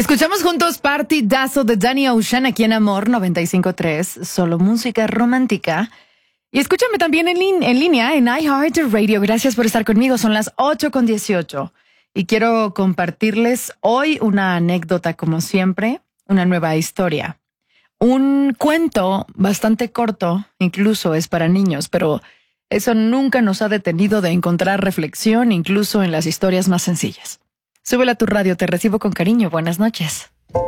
Escuchamos juntos Partidazo de Danny Ocean aquí en Amor 95.3, solo música romántica. Y escúchame también en línea en iHeartRadio. Gracias por estar conmigo, son las 8:18. Y quiero compartirles hoy una anécdota como siempre, una nueva historia. Un cuento bastante corto, incluso es para niños, pero eso nunca nos ha detenido de encontrar reflexión, incluso en las historias más sencillas. Súbela a tu radio, te recibo con cariño. Buenas noches.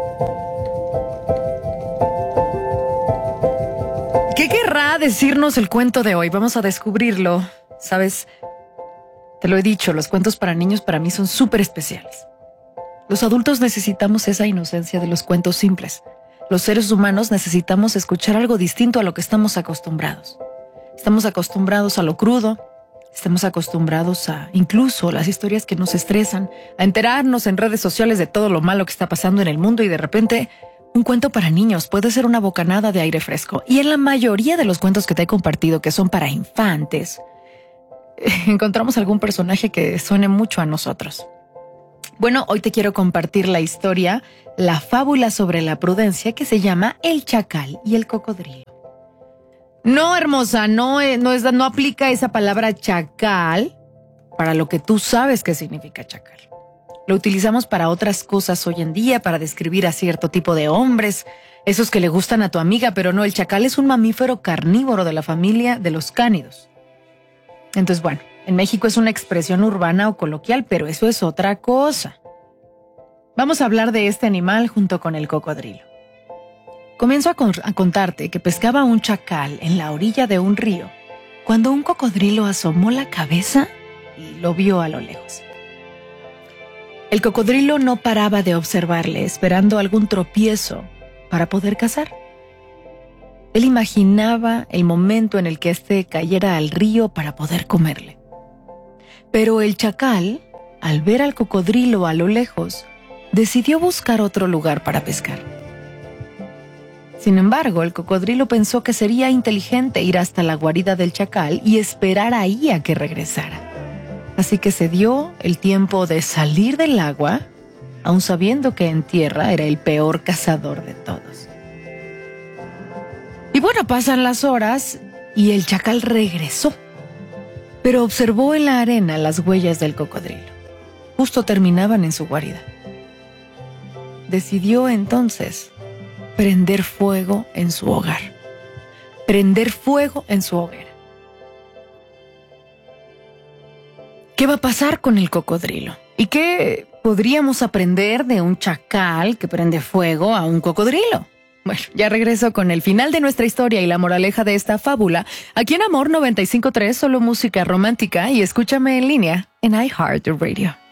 ¿Qué querrá decirnos el cuento de hoy? Vamos a descubrirlo. Sabes, te lo he dicho, los cuentos para niños para mí son súper especiales. Los adultos necesitamos esa inocencia de los cuentos simples. Los seres humanos necesitamos escuchar algo distinto a lo que estamos acostumbrados. Estamos acostumbrados a lo crudo. Estamos acostumbrados a incluso las historias que nos estresan, a enterarnos en redes sociales de todo lo malo que está pasando en el mundo y de repente un cuento para niños puede ser una bocanada de aire fresco. Y en la mayoría de los cuentos que te he compartido que son para infantes, encontramos algún personaje que suene mucho a nosotros. Bueno, hoy te quiero compartir la historia, la fábula sobre la prudencia que se llama El Chacal y el Cocodrilo. No, hermosa, no aplica esa palabra chacal para lo que tú sabes que significa chacal. Lo utilizamos para otras cosas hoy en día, para describir a cierto tipo de hombres, esos que le gustan a tu amiga, pero no, el chacal es un mamífero carnívoro de la familia de los cánidos. Entonces, bueno, en México es una expresión urbana o coloquial, pero eso es otra cosa. Vamos a hablar de este animal junto con el cocodrilo. Comienzo a contarte que pescaba un chacal en la orilla de un río cuando un cocodrilo asomó la cabeza y lo vio a lo lejos. El cocodrilo no paraba de observarle, esperando algún tropiezo para poder cazar. Él imaginaba el momento en el que éste cayera al río para poder comerle. Pero el chacal, al ver al cocodrilo a lo lejos, decidió buscar otro lugar para pescar. Sin embargo, el cocodrilo pensó que sería inteligente ir hasta la guarida del chacal y esperar ahí a que regresara. Así que se dio el tiempo de salir del agua, aun sabiendo que en tierra era el peor cazador de todos. Y bueno, pasan las horas y el chacal regresó, pero observó en la arena las huellas del cocodrilo. Justo terminaban en su guarida. Decidió entonces prender fuego en su hogar. Prender fuego en su hoguera. ¿Qué va a pasar con el cocodrilo? ¿Y qué podríamos aprender de un chacal que prende fuego a un cocodrilo? Bueno, ya regreso con el final de nuestra historia y la moraleja de esta fábula aquí en Amor 95.3, solo música romántica, y escúchame en línea en iHeartRadio.